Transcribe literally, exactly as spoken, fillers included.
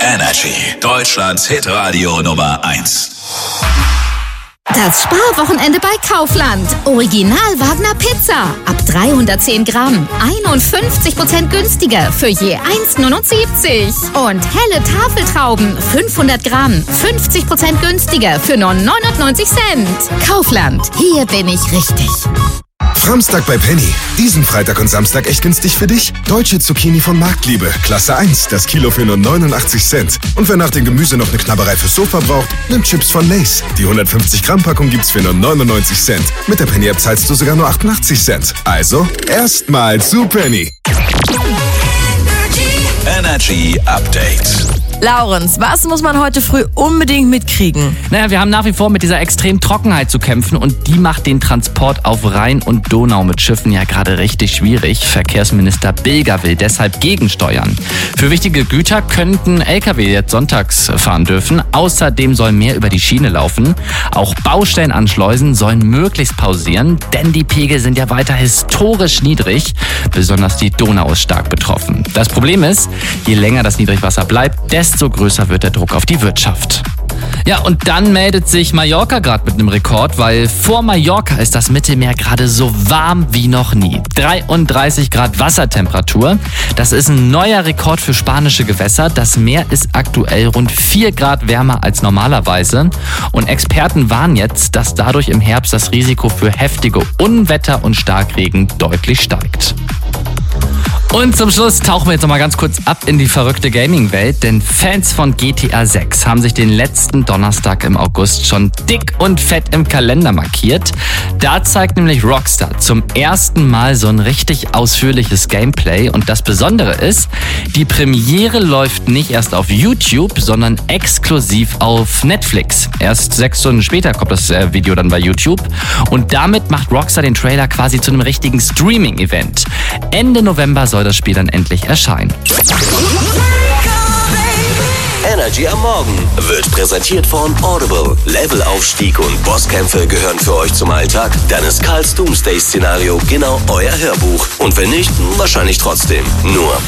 Energy, Deutschlands Hitradio Nummer eins. Das Sparwochenende bei Kaufland. Original Wagner Pizza. Ab dreihundertzehn Gramm. einundfünfzig Prozent günstiger für je eins Komma neunundsiebzig. Und helle Tafeltrauben. fünfhundert Gramm. fünfzig Prozent günstiger für nur neunundneunzig Cent. Kaufland. Hier bin ich richtig. Framstag bei Penny. Diesen Freitag und Samstag echt günstig für dich. Deutsche Zucchini von Marktliebe. Klasse eins. Das Kilo für nur neunundachtzig Cent. Und wer nach dem Gemüse noch eine Knabberei fürs Sofa braucht, nimmt Chips von Lay's. Die hundertfünfzig Gramm Packung gibt's für nur neunundneunzig Cent. Mit der Penny-App zahlst du sogar nur achtundachtzig Cent. Also, erstmal zu Penny. Energy Update. Laurenz, was muss man heute früh unbedingt mitkriegen? Naja, wir haben nach wie vor mit dieser extremen Trockenheit zu kämpfen und die macht den Transport auf Rhein und Donau mit Schiffen ja gerade richtig schwierig. Verkehrsminister Bilger will deshalb gegensteuern. Für wichtige Güter könnten L K W jetzt sonntags fahren dürfen. Außerdem soll mehr über die Schiene laufen. Auch Baustellen an Schleusen sollen möglichst pausieren, denn die Pegel sind ja weiter historisch niedrig. Besonders die Donau ist stark betroffen. Das Problem ist, je länger das Niedrigwasser bleibt, desto desto größer wird der Druck auf die Wirtschaft. Ja, und dann meldet sich Mallorca gerade mit einem Rekord, weil vor Mallorca ist das Mittelmeer gerade so warm wie noch nie. dreiunddreißig Grad Wassertemperatur. Das ist ein neuer Rekord für spanische Gewässer. Das Meer ist aktuell rund vier Grad wärmer als normalerweise. Und Experten warnen jetzt, dass dadurch im Herbst das Risiko für heftige Unwetter und Starkregen deutlich steigt. Und zum Schluss tauchen wir jetzt noch mal ganz kurz ab in die verrückte Gaming-Welt, denn Fans von G T A sechs haben sich den letzten Donnerstag im August schon dick und fett im Kalender markiert. Da zeigt nämlich Rockstar zum ersten Mal so ein richtig ausführliches Gameplay und das Besondere ist, die Premiere läuft nicht erst auf YouTube, sondern exklusiv auf Netflix. Erst sechs Stunden später kommt das Video dann bei YouTube und damit macht Rockstar den Trailer quasi zu einem richtigen Streaming-Event. Ende November soll das Spiel dann endlich erscheinen. Energy am Morgen wird präsentiert von Audible. Levelaufstieg und Bosskämpfe gehören für euch zum Alltag? Dann ist Karls Doomsday-Szenario genau euer Hörbuch. Und wenn nicht, wahrscheinlich trotzdem. Nur